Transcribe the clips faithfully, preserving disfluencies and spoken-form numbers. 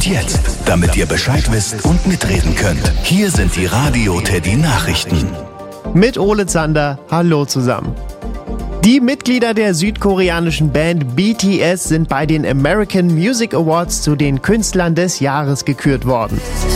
Und jetzt, damit ihr Bescheid wisst und mitreden könnt, hier sind die Radio Teddy Nachrichten. Mit Ole Zander, hallo zusammen. Die Mitglieder der südkoreanischen Band B T S sind bei den American Music Awards zu den Künstlern des Jahres gekürt worden.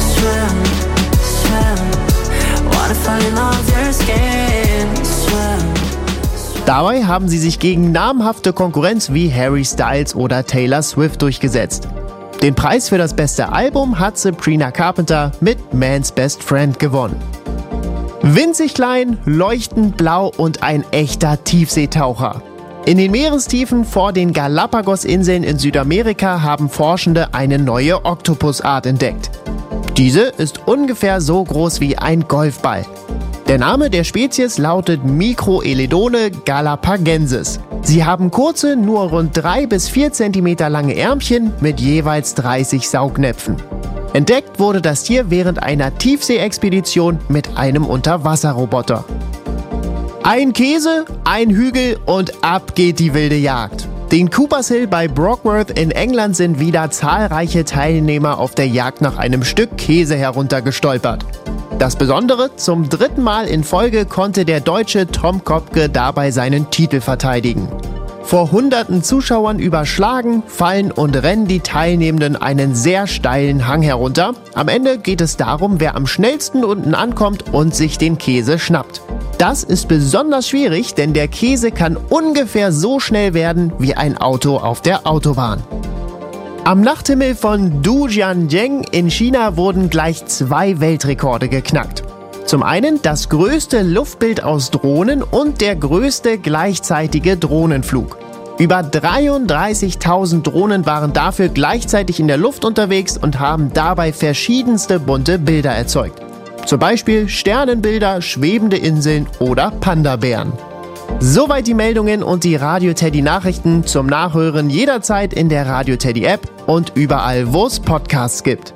Dabei haben sie sich gegen namhafte Konkurrenz wie Harry Styles oder Taylor Swift durchgesetzt. Den Preis für das beste Album hat Sabrina Carpenter mit Man's Best Friend gewonnen. Winzig klein, leuchtend blau und ein echter Tiefseetaucher. In den Meerestiefen vor den Galapagos-Inseln in Südamerika haben Forschende eine neue Oktopusart entdeckt. Diese ist ungefähr so groß wie ein Golfball. Der Name der Spezies lautet Microeledone galapagensis. Sie haben kurze, nur rund drei bis vier Zentimeter lange Ärmchen mit jeweils dreißig Saugnäpfen. Entdeckt wurde das Tier während einer Tiefseeexpedition mit einem Unterwasserroboter. Ein Käse, ein Hügel und ab geht die wilde Jagd. Den Coopers Hill bei Brockworth in England sind wieder zahlreiche Teilnehmer auf der Jagd nach einem Stück Käse heruntergestolpert. Das Besondere, zum dritten Mal in Folge konnte der Deutsche Tom Kopke dabei seinen Titel verteidigen. Vor hunderten Zuschauern überschlagen, fallen und rennen die Teilnehmenden einen sehr steilen Hang herunter. Am Ende geht es darum, wer am schnellsten unten ankommt und sich den Käse schnappt. Das ist besonders schwierig, denn der Käse kann ungefähr so schnell werden wie ein Auto auf der Autobahn. Am Nachthimmel von Dujianjiang in China wurden gleich zwei Weltrekorde geknackt. Zum einen das größte Luftbild aus Drohnen und der größte gleichzeitige Drohnenflug. Über dreiunddreißigtausend Drohnen waren dafür gleichzeitig in der Luft unterwegs und haben dabei verschiedenste bunte Bilder erzeugt. Zum Beispiel Sternenbilder, schwebende Inseln oder Panda-Bären. Soweit die Meldungen und die Radio Teddy Nachrichten zum Nachhören jederzeit in der Radio Teddy App und überall, wo es Podcasts gibt.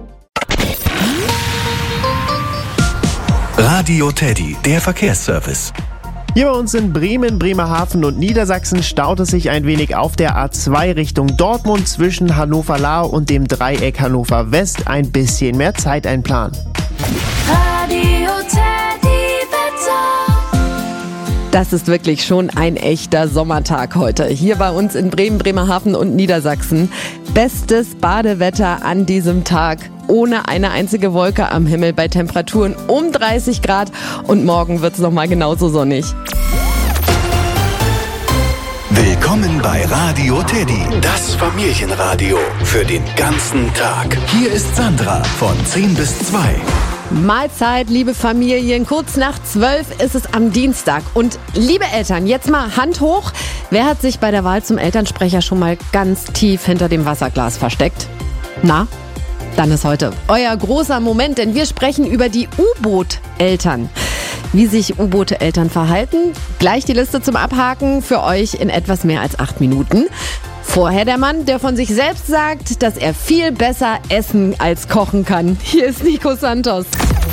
Radio Teddy, der Verkehrsservice. Hier bei uns in Bremen, Bremerhaven und Niedersachsen staut es sich ein wenig auf der A zwei Richtung Dortmund zwischen Hannover-Lahr und dem Dreieck Hannover West. Ein bisschen mehr Zeit einplanen. Radio Teddy Wetter. Das ist wirklich schon ein echter Sommertag heute. Hier bei uns in Bremen, Bremerhaven und Niedersachsen. Bestes Badewetter an diesem Tag. Ohne eine einzige Wolke am Himmel bei Temperaturen um dreißig Grad. Und morgen wird es nochmal genauso sonnig. Willkommen bei Radio Teddy, das Familienradio für den ganzen Tag. Hier ist Sandra von zehn bis zwei. Mahlzeit, liebe Familien. Kurz nach zwölf ist es am Dienstag. Und liebe Eltern, jetzt mal Hand hoch. Wer hat sich bei der Wahl zum Elternsprecher schon mal ganz tief hinter dem Wasserglas versteckt? Na? Dann ist heute euer großer Moment, denn wir sprechen über die U-Boot-Eltern. Wie sich U-Boot-Eltern verhalten, gleich die Liste zum Abhaken für euch in etwas mehr als acht Minuten. Vorher der Mann, der von sich selbst sagt, dass er viel besser essen als kochen kann. Hier ist Nico Santos.